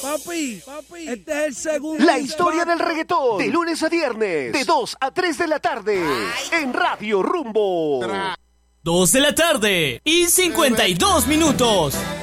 Papi, este es el segundo. La historia del reggaetón, de lunes a viernes, de 2 a 3 de la tarde, en Radio Rumbo. 2 de la tarde y 52 minutos.